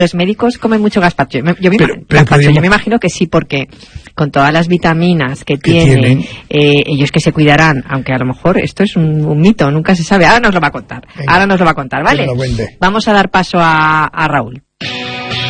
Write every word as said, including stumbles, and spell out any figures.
Los médicos comen mucho gazpacho. Yo me, yo me, pero, imagino, pero gazpacho. podríamos... yo me imagino que sí, porque con todas las vitaminas que, que tiene, tienen, eh, ellos que se cuidarán, aunque a lo mejor esto es un, un mito, nunca se sabe. Ahora nos lo va a contar. Venga, Ahora nos lo va a contar, ¿vale? lo vende. Vamos a dar paso a, a Raúl.